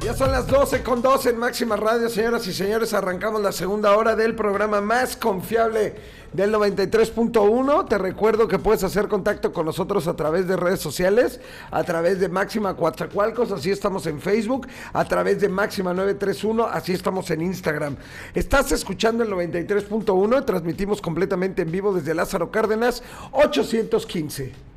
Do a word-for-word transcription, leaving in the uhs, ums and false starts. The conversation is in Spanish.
Ya son las doce con doce en Máxima Radio, señoras y señores. Arrancamos la segunda hora del programa más confiable del noventa y tres punto uno. Te recuerdo que puedes hacer contacto con nosotros a través de redes sociales, a través de Máxima Coatzacoalcos, así estamos en Facebook, a través de Máxima nueve tres uno, así estamos en Instagram. Estás escuchando el noventa y tres punto uno, transmitimos completamente en vivo desde Lázaro Cárdenas, ochocientos quince.